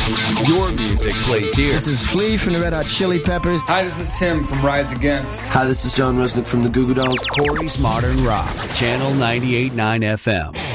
Your music plays here. This is Flea from the Red Hot Chili Peppers. Hi, this is Tim from Rise Against. Hi, this is John Resnick from the Goo Goo Dolls. Corey's Modern Rock, Channel 98.9 FM.